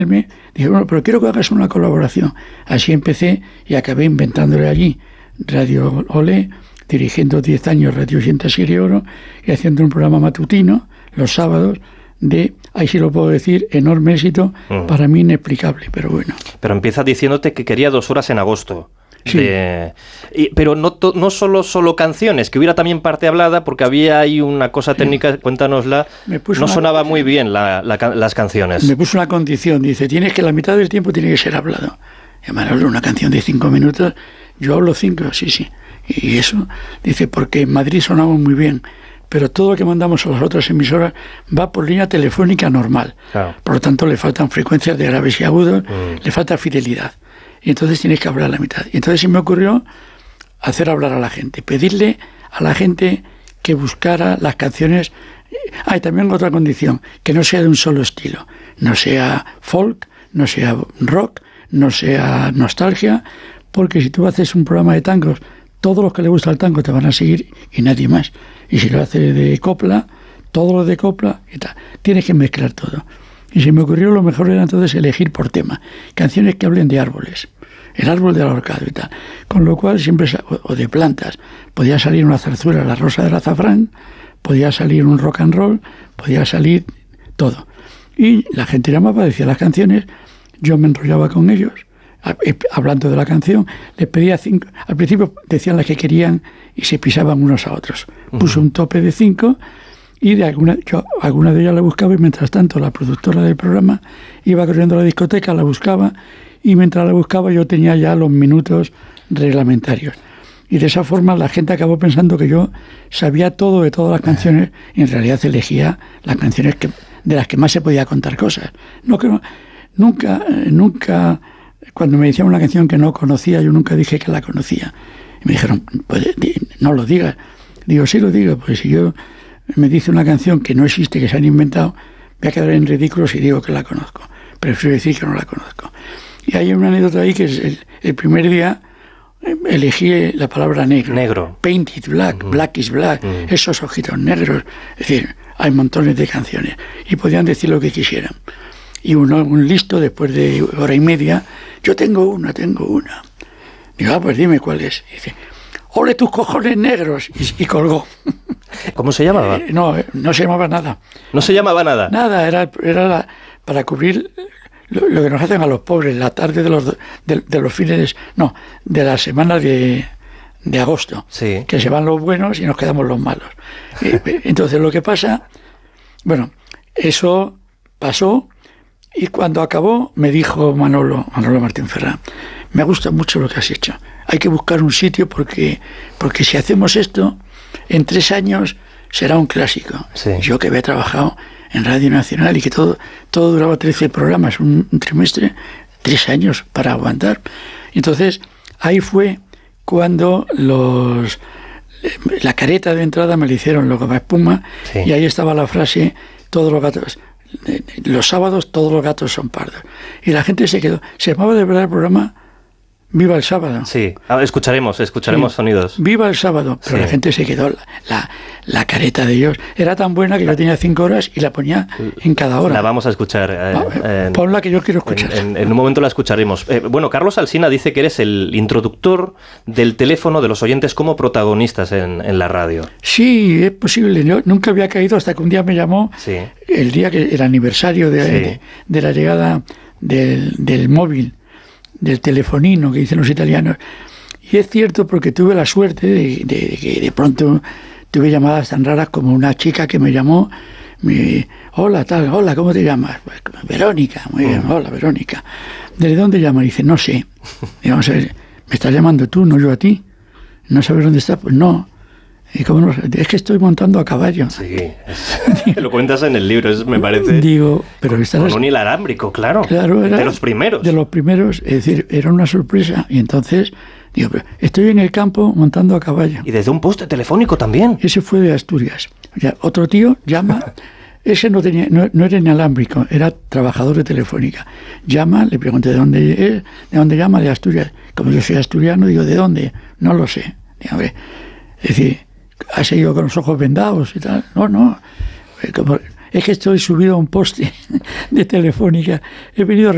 Dije, bueno, pero quiero que hagas una colaboración. Así empecé y acabé inventándole allí Radio Olé, dirigiendo 10 años Radio 87 Oro y haciendo un programa matutino los sábados de, ahí sí lo puedo decir, enorme éxito, para mí inexplicable, pero bueno. Pero empieza diciéndote que quería 2 horas en agosto. Sí. Pero no solo canciones, que hubiera también parte hablada, porque había ahí una cosa técnica, cuéntanosla, no sonaba muy bien las canciones. Me puso una condición, dice, tienes que la mitad del tiempo tiene que ser hablado. Y Manolo, una canción de 5 minutos, yo hablo 5, sí. Y eso, dice, porque en Madrid sonamos muy bien, pero todo lo que mandamos a las otras emisoras va por línea telefónica normal. Claro. Por lo tanto, le faltan frecuencias de graves y agudos, le falta fidelidad. Y entonces tienes que hablar la mitad. Y entonces se me ocurrió hacer hablar a la gente, pedirle a la gente que buscara las canciones. Y también otra condición, que no sea de un solo estilo, no sea folk, no sea rock, no sea nostalgia, porque si tú haces un programa de tangos, todos los que les gusta el tango te van a seguir y nadie más. Y si lo haces de copla, todos los de copla y tal. Tienes que mezclar todo. Y se me ocurrió, lo mejor era entonces elegir por tema canciones que hablen de árboles, el árbol del ahorcado y tal, con lo cual siempre, o de plantas, podía salir una zarzuela, la rosa del azafrán, podía salir un rock and roll, podía salir todo, y la gente llamaba, decía las canciones, yo me enrollaba con ellos hablando de la canción, les pedía 5, al principio decían las que querían y se pisaban unos a otros, puse un tope de 5 y alguna de ellas la buscaba, y mientras tanto la productora del programa iba corriendo a la discoteca, la buscaba, y mientras la buscaba yo tenía ya los minutos reglamentarios. Y de esa forma la gente acabó pensando que yo sabía todo de todas las canciones, y en realidad elegía las canciones de las que más se podía contar cosas. Nunca, cuando me decían una canción que no conocía, yo nunca dije que la conocía. Y me dijeron, pues no lo digas. Digo, sí lo digo, pues si yo me dice una canción que no existe, que se han inventado, voy a quedar en ridículo si digo que la conozco. Prefiero decir que no la conozco. Y hay una anécdota ahí que es el primer día elegí la palabra negro. Painted black, black is black, esos ojitos negros. Es decir, hay montones de canciones y podían decir lo que quisieran. Y un listo, después de 1:30, yo tengo una. Digo, pues dime cuál es. Y dice, ¡ole tus cojones negros! Y colgó. ¿Cómo se llamaba? No se llamaba nada. ¿No se llamaba nada? Nada, era para cubrir lo que nos hacen a los pobres la tarde de los fines, de las semanas de agosto, sí, que se van los buenos y nos quedamos los malos. Entonces lo que pasa, bueno, eso pasó, y cuando acabó me dijo Manolo Martín Ferrán, me gusta mucho lo que has hecho, hay que buscar un sitio porque si hacemos esto, en 3 años será un clásico. Sí. Yo que había trabajado en Radio Nacional y que todo duraba 13 programas, un trimestre, 3 años para aguantar. Entonces, ahí fue cuando la careta de entrada me la hicieron los Goma Espuma, sí, y ahí estaba la frase, todos los gatos, los sábados todos los gatos son pardos. Y la gente se quedó, se llamaba de verdad el programa Viva el Sábado. Sí, escucharemos sí, sonidos. Viva el Sábado, pero sí, la gente se quedó, la careta de ellos era tan buena que yo tenía 5 horas y la ponía en cada hora. La vamos a escuchar. Ponla que yo quiero escuchar. En un momento la escucharemos. Bueno, Carlos Alsina dice que eres el introductor del teléfono de los oyentes como protagonistas en la radio. Sí, es posible. Yo nunca había caído hasta que un día me llamó, sí, el día que el aniversario de la llegada del móvil, del telefonino que dicen los italianos, y es cierto porque tuve la suerte de que de pronto tuve llamadas tan raras como una chica que me llamó, hola, ¿cómo te llamas? Pues, Verónica, muy bien, hola Verónica. ¿Desde dónde llamas? Dice, no sé. Y vamos a ver, ¿me estás llamando tú, no yo a ti? ¿No sabes dónde estás? Pues no. ¿Y cómo no? Es que estoy montando a caballo. Sí, lo cuentas en el libro, me parece. Digo, pero con un inalámbrico, claro. Claro, era de los primeros. De los primeros, es decir, era una sorpresa. Y entonces, digo, pero estoy en el campo montando a caballo. Y desde un poste telefónico también. Ese fue de Asturias. Ya, otro tío llama, ese no era inalámbrico, era trabajador de Telefónica. Llama, le pregunté de dónde llama, de Asturias. Como yo soy asturiano, digo, ¿de dónde? No lo sé. Digo, es decir, ¿has seguido con los ojos vendados y tal? No. Es que estoy subido a un poste de Telefónica. He venido